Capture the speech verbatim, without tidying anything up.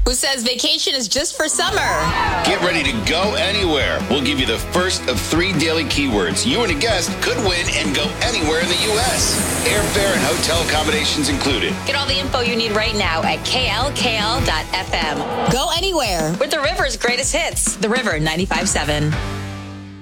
who says vacation is just for summer. Get ready to go anywhere. We'll give you the first of three daily keywords. You and a guest could win and go anywhere in the U S. Airfare and hotel accommodations included. Get all the info you need right now at K L K L dot F M. Go anywhere with the River's greatest hits. The River ninety-five point seven.